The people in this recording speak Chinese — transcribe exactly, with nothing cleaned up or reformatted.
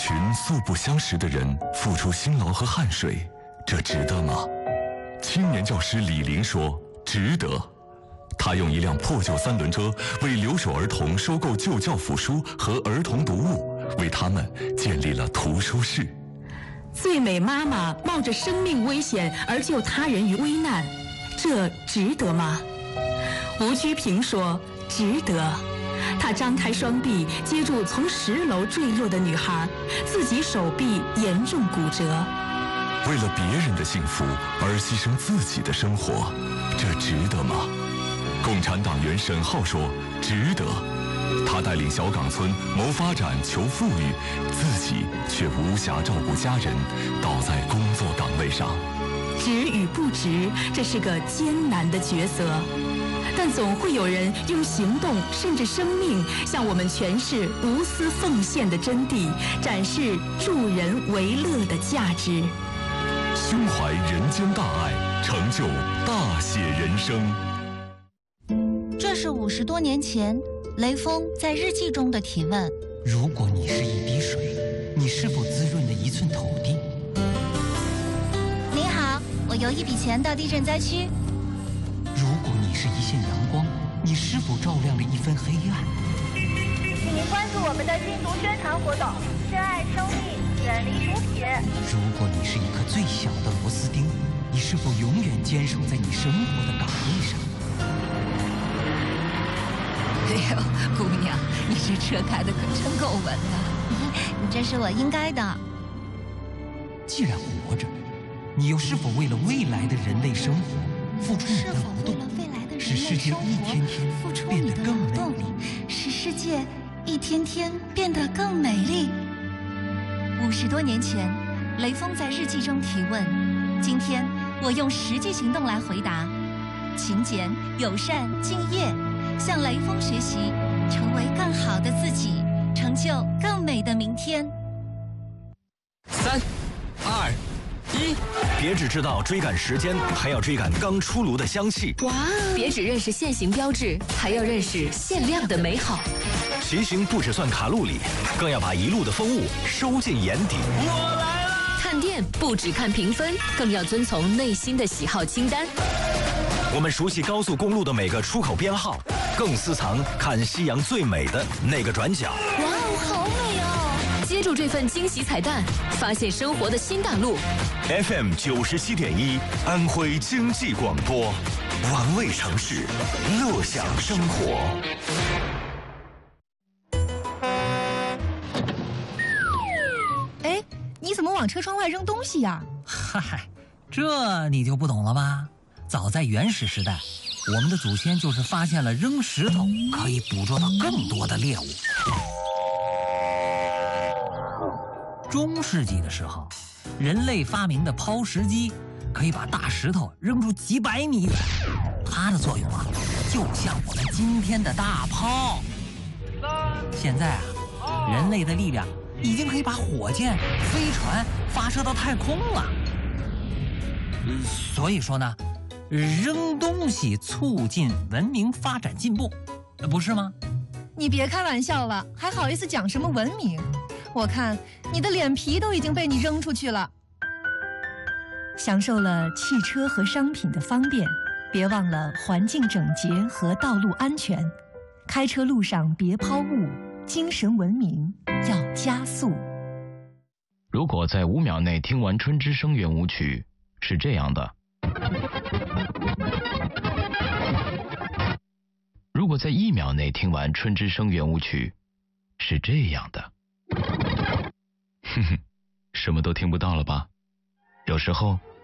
群素不相识的人付出辛劳和汗水，这值得吗？青年教师李林说值得。他用一辆破旧三轮车为留守儿童收购旧教辅书和儿童读物，为他们建立了图书室。 最美妈妈冒着生命危险而救他人于危难，这值得吗？吴居平说值得。他张开双臂接住从十楼坠落的女孩，自己手臂严重骨折。 为了别人的幸福而牺牲自己的生活，这值得吗？共产党员沈浩说值得。他带领小岗村谋发展求富裕，自己却无暇照顾家人，倒在工作岗位上。 值与不值，这是个艰难的抉择，但总会有人用行动甚至生命向我们诠释无私奉献的真谛，展示助人为乐的价值。 胸怀人间大爱，成就大写人生。 这是五十多年前雷锋在日记中的提问： 如果你是一滴水，你是否滋润了一寸土地？ 您好，我邮一笔钱到地震灾区。 如果你是一线阳光，你是否照亮了一分黑暗？ 请您关注我们的禁毒宣传活动，珍爱生命，远离毒品。 如果你是一颗最小的螺丝钉，你是否永远坚守在你生活的岗位上？ 哎呦，姑娘，你这车开的可真够稳的。 这是我应该的。 既然活着，你又是否为了未来的人类生活付出你的劳动，使世界一天天变得更美丽， 使世界一天天变得更美丽。五十多年前，雷锋在日记中提问，今天我用实际行动来回答：勤俭、友善、敬业。向雷锋学习，成为更好的自己，成就更美的明天。 三、二、一，别只知道追赶时间，还要追赶刚出炉的香气。 哇！别只认识限行标志，还要认识限量的美好。 骑行不只算卡路里，更要把一路的风物收进眼底。 我来了！看店不只看评分，更要遵从内心的喜好清单。 我们熟悉高速公路的每个出口编号，更私藏看夕阳最美的那个转角。 哇哦，好美哦！接住这份惊喜彩蛋，发现生活的新大陆。 F M 九十七点一，安徽经济广播，玩味城市，乐享生活。 哎，你怎么往车窗外扔东西呀？ 嗨，这你就不懂了吧？早在原始时代，我们的祖先就是发现了扔石头可以捕捉到更多的猎物。中世纪的时候，人类发明的抛石机可以把大石头扔出几百米远，它的作用啊，就像我们今天的大炮。现在啊，人类的力量已经可以把火箭、飞船发射到太空了。所以说呢，扔东西促进文明发展进步，不是吗？ 你别开玩笑了，还好意思讲什么文明？我看你的脸皮都已经被你扔出去了。享受了汽车和商品的方便，别忘了环境整洁和道路安全。开车路上别抛物，精神文明要加速。 如果在五秒内听完《春之声》圆舞曲，是这样的。如果在一秒内听完《春之声》圆舞曲，是这样的。哼哼，什么都听不到了吧？有时候